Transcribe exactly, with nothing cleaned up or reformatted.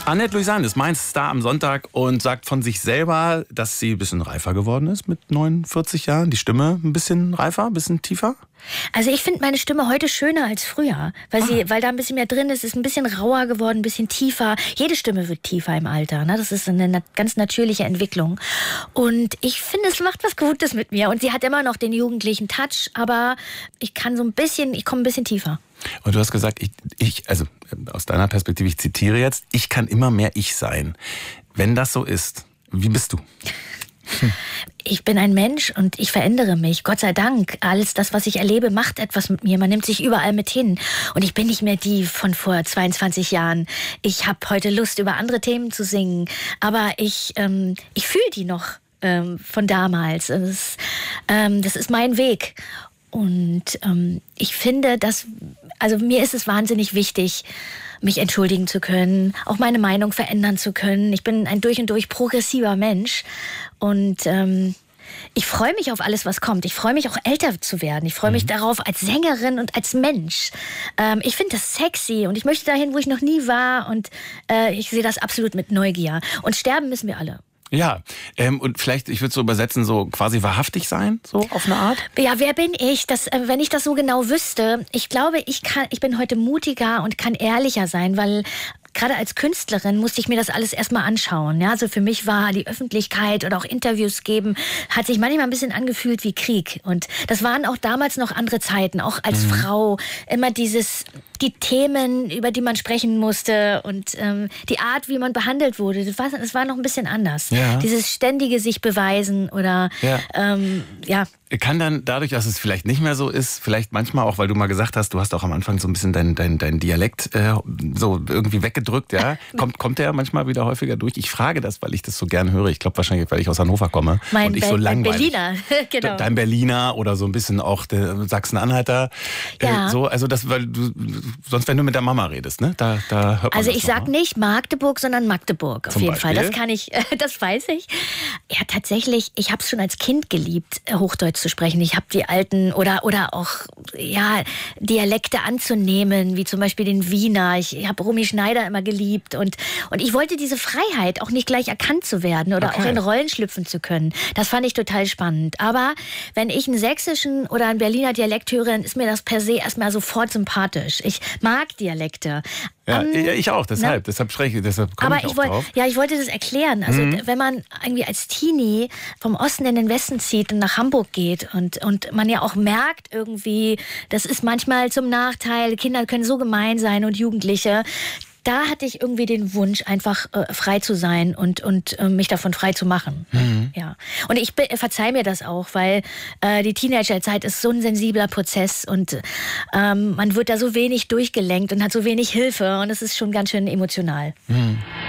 Annette Louisanne ist mein Star am Sonntag und sagt von sich selber, dass sie ein bisschen reifer geworden ist mit neunundvierzig Jahren. Die Stimme ein bisschen reifer, ein bisschen tiefer. Also ich finde meine Stimme heute schöner als früher, weil, sie, Ah. weil da ein bisschen mehr drin ist, ist ein bisschen rauer geworden, ein bisschen tiefer. Jede Stimme wird tiefer im Alter, ne? Das ist eine na- ganz natürliche Entwicklung. Und ich finde, es macht was Gutes mit mir. Und sie hat immer noch den jugendlichen Touch, aber ich kann so ein bisschen, ich komme ein bisschen tiefer. Und du hast gesagt, ich, ich, also aus deiner Perspektive, ich zitiere jetzt, ich kann immer mehr ich sein. Wenn das so ist, wie bist du? Ich bin ein Mensch und ich verändere mich. Gott sei Dank. Alles das, was ich erlebe, macht etwas mit mir. Man nimmt sich überall mit hin. Und ich bin nicht mehr die von vor zweiundzwanzig Jahren. Ich habe heute Lust, über andere Themen zu singen. Aber ich, ähm, ich fühle die noch ähm, von damals. Das ist, ähm, das ist mein Weg. Und ähm, ich finde, dass, also mir ist es wahnsinnig wichtig, mich entschuldigen zu können, auch meine Meinung verändern zu können. Ich bin ein durch und durch progressiver Mensch und ähm, ich freue mich auf alles, was kommt. Ich freue mich auch älter zu werden. Ich freue mich mhm. darauf als Sängerin und als Mensch. Ähm, ich finde das sexy und ich möchte dahin, wo ich noch nie war und äh, ich sehe das absolut mit Neugier. Und sterben müssen wir alle. Ja, ähm, und vielleicht, ich würde so übersetzen, so quasi wahrhaftig sein, so auf eine Art? Ja, wer bin ich? Das, äh, wenn ich das so genau wüsste, ich glaube, ich kann, ich bin heute mutiger und kann ehrlicher sein, weil gerade als Künstlerin musste ich mir das alles erstmal anschauen. Ja, also für mich war die Öffentlichkeit oder auch Interviews geben, hat sich manchmal ein bisschen angefühlt wie Krieg. Und das waren auch damals noch andere Zeiten, auch als mhm. Frau. Immer dieses, die Themen, über die man sprechen musste und ähm, die Art, wie man behandelt wurde, das war, das war noch ein bisschen anders. Ja. Dieses ständige sich beweisen oder ja. Ähm, ja. Kann dann dadurch, dass es vielleicht nicht mehr so ist, vielleicht manchmal auch, weil du mal gesagt hast, du hast auch am Anfang so ein bisschen deinen dein, dein Dialekt äh, so irgendwie weggedrückt, ja? Kommt, kommt der manchmal wieder häufiger durch? Ich frage das, weil ich das so gern höre. Ich glaube wahrscheinlich, weil ich aus Hannover komme mein und ich Be- so langweilig. Berliner, genau. Dein Berliner oder so ein bisschen auch der Sachsen-Anhalter. Ja. Äh, so, also das, weil du, sonst wenn du mit der Mama redest, ne? Da, da hört man Also das ich noch, sag ne? nicht Magdeburg, sondern Magdeburg auf Zum jeden Beispiel? Fall. Das kann ich, das weiß ich. Ja, tatsächlich, ich habe es schon als Kind geliebt, Hochdeutsch zu sprechen. Ich habe die alten oder oder auch ja Dialekte anzunehmen, wie zum Beispiel den Wiener. Ich habe Romy Schneider immer geliebt und und ich wollte diese Freiheit, auch nicht gleich erkannt zu werden oder Okay. auch in Rollen schlüpfen zu können. Das fand ich total spannend. Aber wenn ich einen sächsischen oder einen Berliner Dialekt höre, dann ist mir das per se erstmal sofort sympathisch. Ich mag Dialekte. Ja, Um, ich auch, deshalb, ne? deshalb spreche ich, deshalb komme Aber ich auch ich wollte, drauf. ja, ich wollte das erklären. Also Mhm. wenn man irgendwie als Teenie vom Osten in den Westen zieht und nach Hamburg geht und und man ja auch merkt irgendwie, das ist manchmal zum Nachteil. Kinder können so gemein sein und Jugendliche. Da hatte ich irgendwie den Wunsch, einfach äh, frei zu sein und, und äh, mich davon frei zu machen. Mhm. Ja. Und ich be- verzeih mir das auch, weil äh, die Teenagerzeit ist so ein sensibler Prozess und ähm, man wird da so wenig durchgelenkt und hat so wenig Hilfe und es ist schon ganz schön emotional. Mhm.